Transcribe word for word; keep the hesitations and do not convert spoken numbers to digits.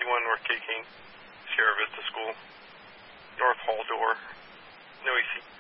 fifty-one North K King, Sierra Vista School, North Hall Door, no E C.